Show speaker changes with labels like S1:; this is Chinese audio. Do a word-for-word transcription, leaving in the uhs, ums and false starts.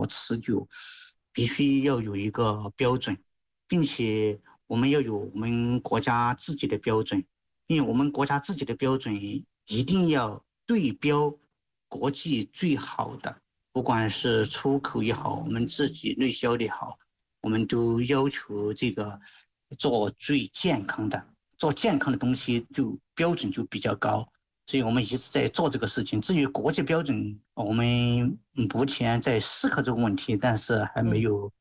S1: 持久，必须要有一个标准，并且我们要有我们国家自己的标准，因为我们国家自己的标准一定要对标国际最好的，不管是出口也好，我们自己内销的也好，我们都要求这个做最健康的，做健康的东西就标准就比较高。所以我们一直在做这个事情。至于国际标准，我们目前在思考这个问题，但是还没有